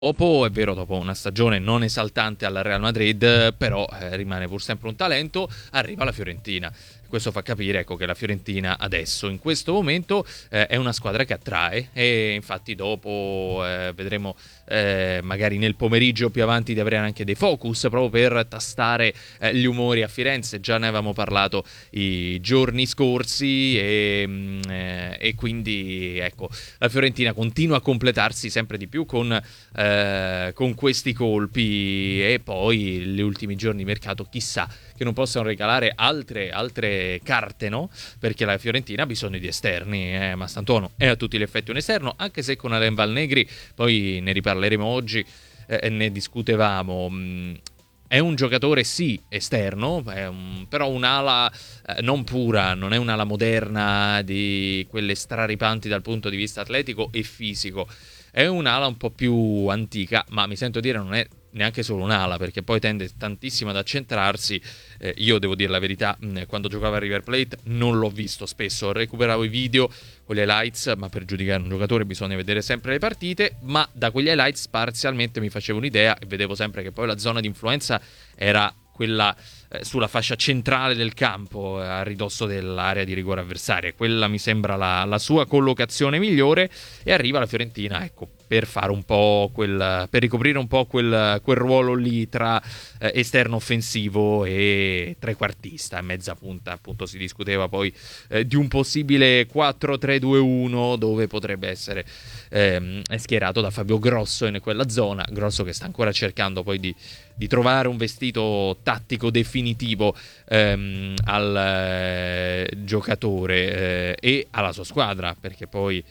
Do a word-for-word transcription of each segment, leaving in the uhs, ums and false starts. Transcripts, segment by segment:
Dopo, è vero, dopo una stagione non esaltante al Real Madrid, però eh, rimane pur sempre un talento, arriva la Fiorentina. Questo fa capire, ecco, che la Fiorentina adesso, in questo momento, eh, è una squadra che attrae e infatti dopo eh, vedremo eh, magari nel pomeriggio più avanti di avere anche dei focus proprio per tastare eh, gli umori a Firenze. Già ne avevamo parlato i giorni scorsi e, mm, eh, e quindi ecco, la Fiorentina continua a completarsi sempre di più con eh, con questi colpi e poi gli ultimi giorni di mercato chissà che non possano regalare altre, altre carte, no? Perché la Fiorentina ha bisogno di esterni, eh? Mastantuono è a tutti gli effetti un esterno, anche se con Alen Valnegri, poi ne riparleremo oggi, eh, ne discutevamo. Mh, è un giocatore sì esterno, è un, però un'ala eh, non pura, non è un'ala moderna di quelle straripanti dal punto di vista atletico e fisico. È un'ala un po' più antica, ma mi sento dire non è neanche solo un'ala, perché poi tende tantissimo ad accentrarsi. Eh, io devo dire la verità, mh, quando giocavo a River Plate non l'ho visto spesso, recuperavo i video con gli highlights, ma per giudicare un giocatore bisogna vedere sempre le partite, ma da quegli highlights parzialmente mi facevo un'idea e vedevo sempre che poi la zona di influenza era quella eh, sulla fascia centrale del campo, eh, a ridosso dell'area di rigore avversaria. Quella mi sembra la, la sua collocazione migliore e arriva la Fiorentina, ecco, per fare un po' quel, per ricoprire un po' quel, quel ruolo lì tra eh, esterno offensivo e trequartista e mezza punta. Appunto si discuteva poi eh, di un possibile quattro tre due uno dove potrebbe essere ehm, schierato da Fabio Grosso in quella zona. Grosso che sta ancora cercando poi di di trovare un vestito tattico definitivo ehm, al eh, giocatore eh, e alla sua squadra, perché poi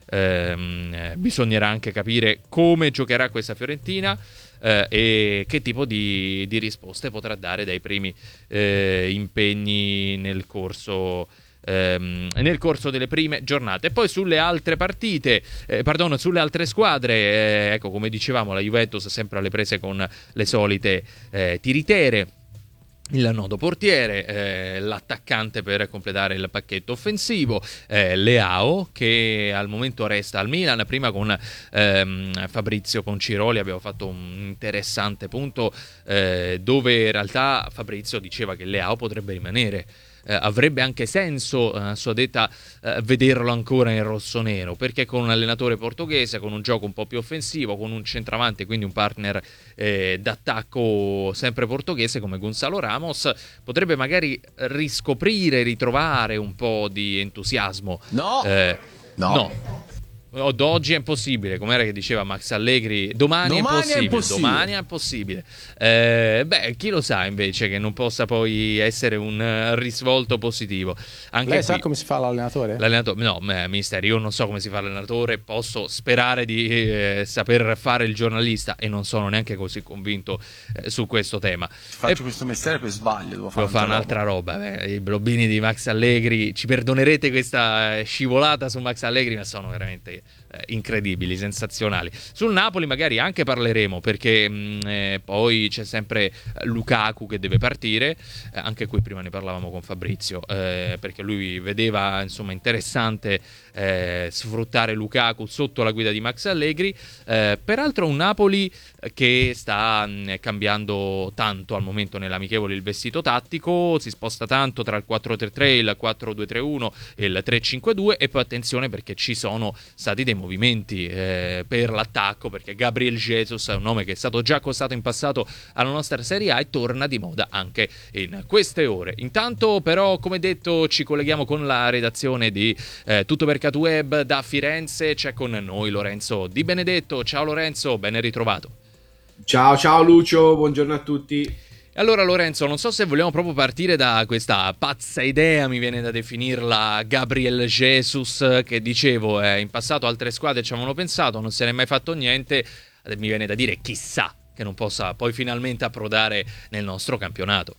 ehm, bisognerà anche capire come giocherà questa Fiorentina eh, e che tipo di, di risposte potrà dare dai primi eh, impegni nel corso Ehm, nel corso delle prime giornate. E poi sulle altre partite, eh, perdono, sulle altre squadre, eh, ecco, come dicevamo, la Juventus sempre alle prese con le solite eh, tiritere, il nodo portiere, eh, l'attaccante per completare il pacchetto offensivo, eh, Leao che al momento resta al Milan. Prima con ehm, Fabrizio Conciroli abbiamo fatto un interessante punto eh, dove in realtà Fabrizio diceva che Leao potrebbe rimanere. Eh, avrebbe anche senso, a sua detta, eh, vederlo ancora in rossonero, perché con un allenatore portoghese, con un gioco un po' più offensivo, con un centravanti, quindi un partner eh, d'attacco sempre portoghese come Gonzalo Ramos, potrebbe magari riscoprire, ritrovare un po' di entusiasmo. No, Eh, no. no. Od- Oggi è impossibile, com'era che diceva Max Allegri, domani, Domani è è impossibile, impossibile. domani è impossibile. Eh, beh, chi lo sa invece che non possa poi essere un eh, risvolto positivo. Anche Lei sa qui, come si fa l'allenatore? l'allenatore, no, eh, mister, io non so come si fa l'allenatore, posso sperare di eh, saper fare il giornalista e non sono neanche così convinto eh, su questo tema. Faccio E questo mestiere per sbaglio, devo fare devo fare un'altra roba. Beh, i blobbini di Max Allegri, ci perdonerete questa eh, scivolata su Max Allegri, ma sono veramente eh, incredibili, sensazionali. Sul Napoli magari anche parleremo, perché mh, eh, poi c'è sempre Lukaku che deve partire, eh, anche qui prima ne parlavamo con Fabrizio, eh, perché lui vedeva insomma interessante eh, sfruttare Lukaku sotto la guida di Max Allegri. Eh, peraltro un Napoli che sta mh, cambiando tanto al momento nell'amichevole il vestito tattico, si sposta tanto tra il quattro tre tre, il quattro due tre uno e il tre cinque due, e poi attenzione perché ci sono stati dei movimenti eh, per l'attacco, perché Gabriel Jesus è un nome che è stato già costato in passato alla nostra Serie A e torna di moda anche in queste ore. Intanto però, come detto, ci colleghiamo con la redazione di eh, Tutto per Catweb da Firenze. C'è con noi Lorenzo Di Benedetto. Ciao Lorenzo, ben ritrovato. Ciao ciao Lucio, buongiorno a tutti. Allora Lorenzo, non so se vogliamo proprio partire da questa pazza idea, mi viene da definirla, Gabriel Jesus, che dicevo, eh, in passato altre squadre ci avevano pensato, non se ne è mai fatto niente, mi viene da dire chissà che non possa poi finalmente approdare nel nostro campionato.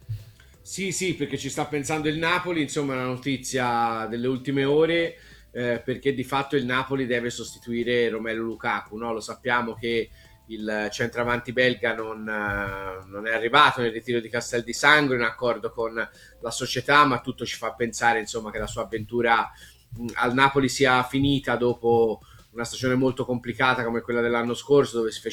Sì, sì, perché ci sta pensando il Napoli, insomma, è una notizia delle ultime ore, eh, perché di fatto il Napoli deve sostituire Romelu Lukaku, no? Lo sappiamo che il centravanti belga non, eh, non è arrivato nel ritiro di Castel di Sangro in accordo con la società, ma tutto ci fa pensare insomma che la sua avventura mh, al Napoli sia finita dopo una stagione molto complicata come quella dell'anno scorso, dove si fece